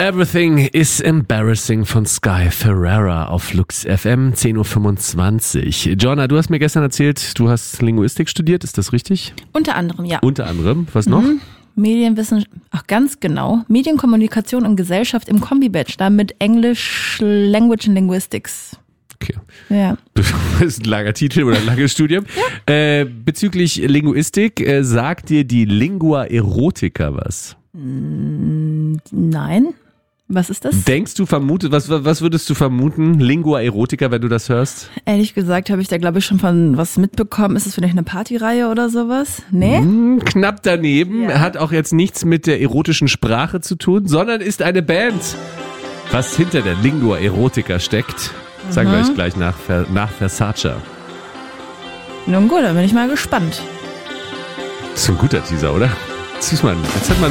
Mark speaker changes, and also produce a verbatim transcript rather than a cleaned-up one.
Speaker 1: Everything is Embarrassing von Sky Ferreira auf Lux F M, zehn Uhr fünfundzwanzig. Joanna, du hast mir gestern erzählt, du hast Linguistik studiert, ist das richtig?
Speaker 2: Unter anderem, ja.
Speaker 1: Unter anderem, was noch? Mhm.
Speaker 2: Medienwissenschaft, ach ganz genau, Medienkommunikation und Gesellschaft im Kombi-Bachelor mit English, Language and Linguistics.
Speaker 1: Okay.
Speaker 2: Ja.
Speaker 1: Das ist ein langer Titel oder ein langes Studium. Ja. Äh, bezüglich Linguistik, äh, sagt dir die Lingua Erotica was?
Speaker 2: Nein. Was ist das?
Speaker 1: Denkst du, vermutet, was, was würdest du vermuten, Lingua Erotica, wenn du das hörst?
Speaker 2: Ehrlich gesagt habe ich da, glaube ich, schon von was mitbekommen. Ist das vielleicht eine Partyreihe oder sowas? Nee?
Speaker 1: Hm, knapp daneben.
Speaker 2: Ja.
Speaker 1: Hat auch jetzt nichts mit der erotischen Sprache zu tun, sondern ist eine Band. Was hinter der Lingua Erotica steckt, sagen mhm. wir euch gleich nach, nach Versace.
Speaker 2: Nun gut, dann bin ich mal gespannt.
Speaker 1: Das ist ein guter Teaser, oder? Jetzt, mal, jetzt hat man